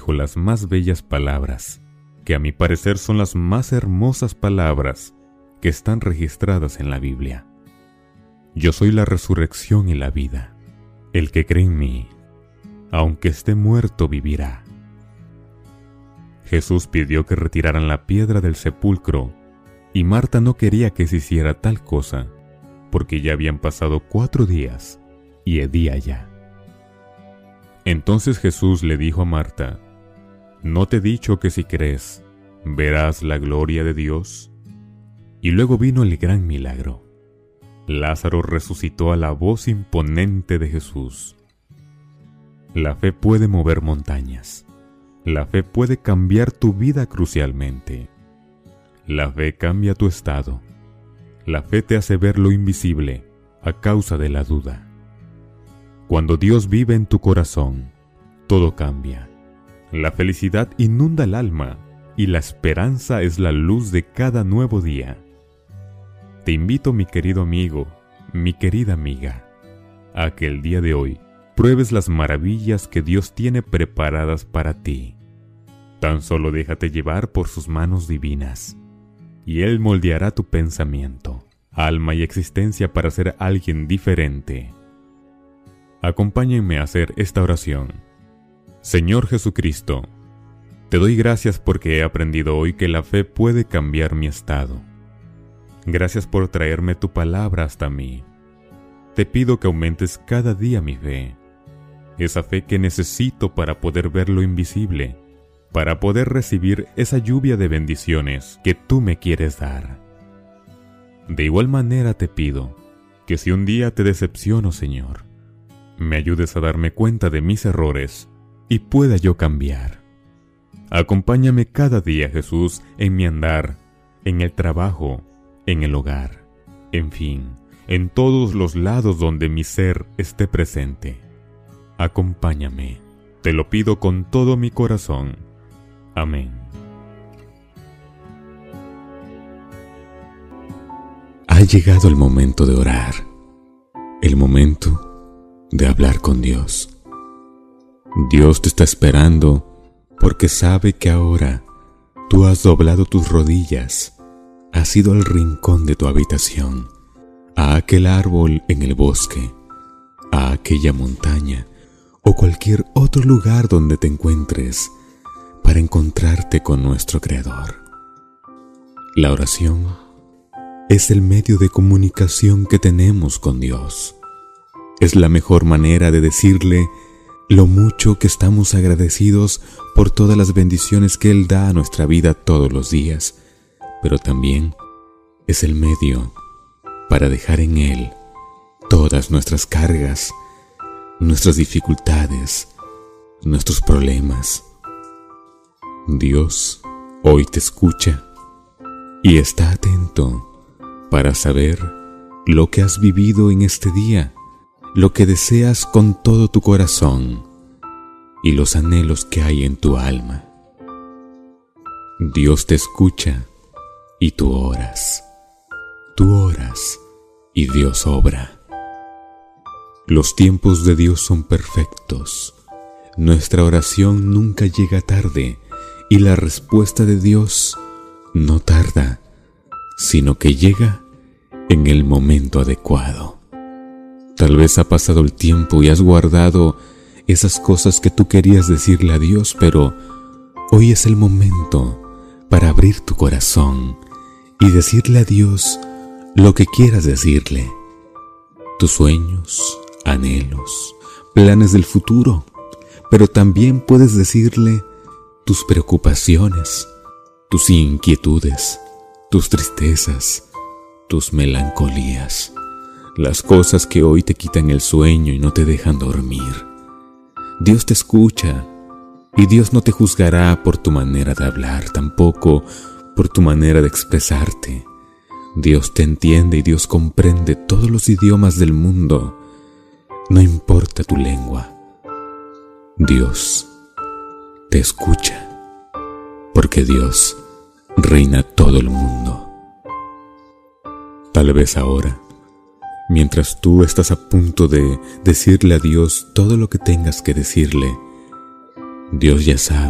dijo las más bellas palabras, que a mi parecer son las más hermosas palabras que están registradas en la Biblia. Yo soy la resurrección y la vida. El que cree en mí, aunque esté muerto, vivirá. Jesús pidió que retiraran la piedra del sepulcro, y Marta no quería que se hiciera tal cosa, porque ya habían pasado 4 días, y hedía ya. Entonces Jesús le dijo a Marta: ¿no te he dicho que si crees, verás la gloria de Dios? Y luego vino el gran milagro. Lázaro resucitó a la voz imponente de Jesús. La fe puede mover montañas. La fe puede cambiar tu vida crucialmente. La fe cambia tu estado. La fe te hace ver lo invisible a causa de la duda. Cuando Dios vive en tu corazón, todo cambia. La felicidad inunda el alma y la esperanza es la luz de cada nuevo día. Te invito, mi querido amigo, mi querida amiga, a que el día de hoy pruebes las maravillas que Dios tiene preparadas para ti. Tan solo déjate llevar por sus manos divinas, y Él moldeará tu pensamiento, alma y existencia para ser alguien diferente. Acompáñenme a hacer esta oración. Señor Jesucristo, te doy gracias porque he aprendido hoy que la fe puede cambiar mi estado. Gracias por traerme tu palabra hasta mí. Te pido que aumentes cada día mi fe, esa fe que necesito para poder ver lo invisible, para poder recibir esa lluvia de bendiciones que tú me quieres dar. De igual manera te pido que si un día te decepciono, Señor, me ayudes a darme cuenta de mis errores y pueda yo cambiar. Acompáñame cada día, Jesús, en mi andar, en el trabajo, en el hogar, en fin, en todos los lados donde mi ser esté presente. Acompáñame, te lo pido con todo mi corazón. Amén. Ha llegado el momento de orar, el momento de hablar con Dios. Dios te está esperando porque sabe que ahora tú has doblado tus rodillas, has ido al rincón de tu habitación, a aquel árbol en el bosque, a aquella montaña o cualquier otro lugar donde te encuentres para encontrarte con nuestro Creador. La oración es el medio de comunicación que tenemos con Dios. Es la mejor manera de decirle lo mucho que estamos agradecidos por todas las bendiciones que Él da a nuestra vida todos los días, pero también es el medio para dejar en Él todas nuestras cargas, nuestras dificultades, nuestros problemas. Dios hoy te escucha y está atento para saber lo que has vivido en este día, lo que deseas con todo tu corazón y los anhelos que hay en tu alma. Dios te escucha y tú oras y Dios obra. Los tiempos de Dios son perfectos. Nuestra oración nunca llega tarde y la respuesta de Dios no tarda, sino que llega en el momento adecuado. Tal vez ha pasado el tiempo y has guardado esas cosas que tú querías decirle a Dios, pero hoy es el momento para abrir tu corazón y decirle a Dios lo que quieras decirle. Tus sueños, anhelos, planes del futuro, pero también puedes decirle tus preocupaciones, tus inquietudes, tus tristezas, tus melancolías, las cosas que hoy te quitan el sueño y no te dejan dormir. Dios te escucha y Dios no te juzgará por tu manera de hablar, tampoco por tu manera de expresarte. Dios te entiende y Dios comprende todos los idiomas del mundo. No importa tu lengua, Dios te escucha, porque Dios reina todo el mundo. Tal vez ahora, mientras tú estás a punto de decirle a Dios todo lo que tengas que decirle, Dios ya sabe